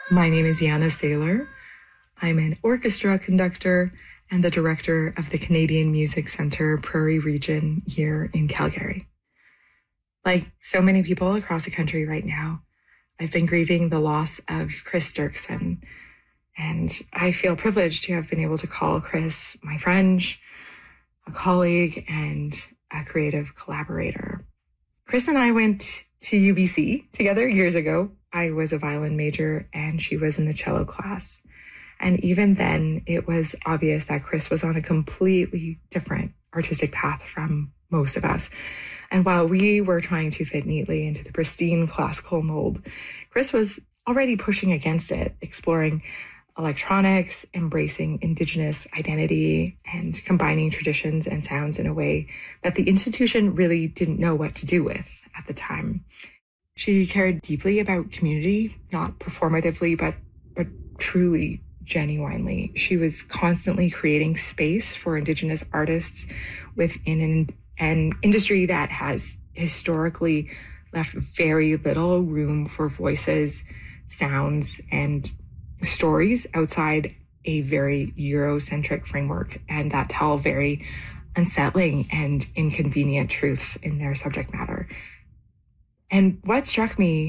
My name is Yana Saylor. I'm an orchestra conductor and the director of the Canadian Music Centre Prairie Region here in Calgary. Like so many people across the country right now, I've been grieving the loss of Chris Dirksen, and I feel privileged to have been able to call Chris my friend, a colleague, and a creative collaborator. Chris and I went to UBC together years ago. I was a violin major and she was in the cello class. And even then, it was obvious that Chris was on a completely different artistic path from most of us. And while we were trying to fit neatly into the pristine classical mold, Chris was already pushing against it, exploring electronics, embracing Indigenous identity, and combining traditions and sounds in a way that the institution really didn't know what to do with at the time. She cared deeply about community, not performatively, but truly, genuinely. She was constantly creating space for Indigenous artists within an industry that has historically left very little room for voices, sounds, and stories outside a very Eurocentric framework, and that tell very unsettling and inconvenient truths in their subject matter. And what struck me